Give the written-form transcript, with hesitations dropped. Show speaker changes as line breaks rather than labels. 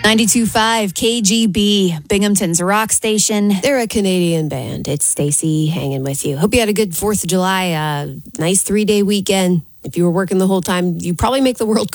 92.5 KGB, Binghamton's rock station.
They're a Canadian band. It's Stacy hanging with you. Hope you had a good 4th of July, nice 3-day weekend. If you were working the whole time, you probably make the world